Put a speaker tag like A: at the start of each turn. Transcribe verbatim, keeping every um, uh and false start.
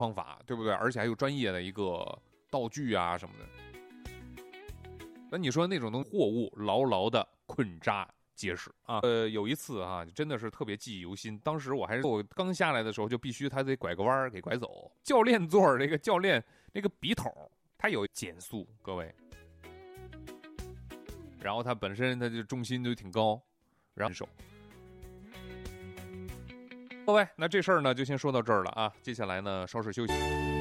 A: 方法，对不对？而且还有专业的一个道具啊什么的。那你说那种东货物牢牢的捆扎结实啊。呃，有一次啊，真的是特别记忆犹新。当时我还是我刚下来的时候，就必须他得拐个弯给拐走。教练座这个教练那个笔筒，它有减速，各位。然后它本身它就重心就挺高，然后手。各位，那这事儿呢就先说到这儿了啊。接下来呢，稍事休息。